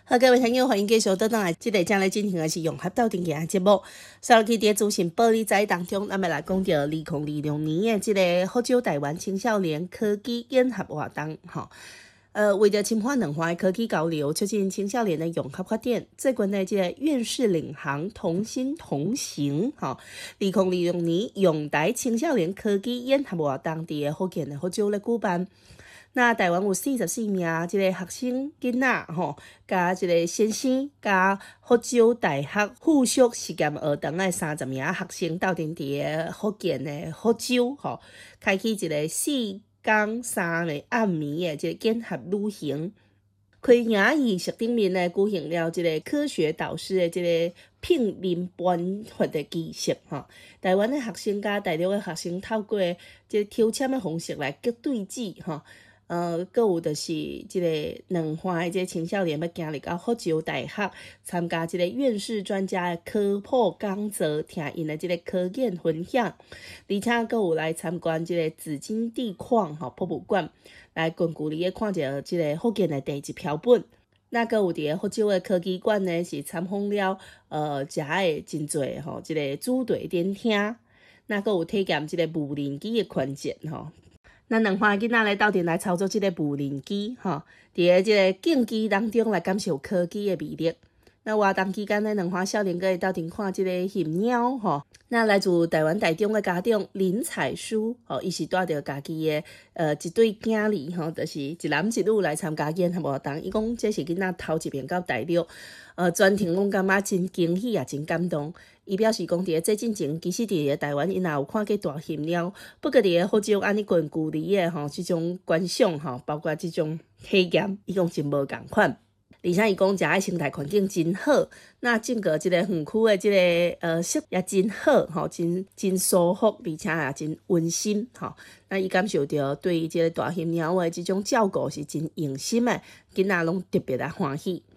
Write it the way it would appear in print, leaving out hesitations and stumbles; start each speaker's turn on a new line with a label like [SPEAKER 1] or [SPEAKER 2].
[SPEAKER 1] 好，各位朋友，欢迎继续倒转来，这个将来进行的是融合斗阵嘅节目。上期伫资讯报理在当中，咱们来讲到2026年的这个福州台湾青少年科技研合活动，为着深化两岸科技交流，促进青少年的融合发展，最近的这个院士领航同心同行，2026年用台青少年科技研合活动伫福建的福州咧举办。那台湾有44名即个学生囡仔加即个先生加福州大学附属实验学堂的30名学生斗阵伫福建的福州开启一个4天3个暗暝的即个研合旅行。开营仪式顶面呢，举行了即个科学导师的即个聘任颁发的仪式台湾的学生加大陆的学生透过即个抽签的方式来决对子佫有就是即个两岸的即个青少年要行入到福州大学参加即个院士专家的科普讲座，听因的即个科研分享，而且佫有来参观即个紫金地矿博物馆，来近距离的看到即个福建的地质标本。那佫有伫个福州的科技馆呢，是参访了食的真侪即个组队电厅，那佫有体验即个无人机的权捷咱两岸囡仔咧斗阵来操作即个无人机伫个即个竞技当中来感受科技的魅力。那活动期间呢，两岸少年佫会斗阵看即个熊猫那来自台湾台中的家长林彩书伊是带着家己的一对囝儿就是一男一女来参加研合活动。伊讲这是囡仔头一遍到大陆，全程拢感觉真惊喜也真感动。伊表示讲，伫个这进前，其实伫个台湾，因也有看过大熊猫，不过伫个福州安尼近距离的即种观赏包括即种体验，伊讲真无共款。而且伊讲遮个生态环境真好，那整个即个园区的即个色也真好真舒服，而且也真温馨那伊感受到对即个大熊猫的即种照顾是真用心的，囡仔拢特别的欢喜。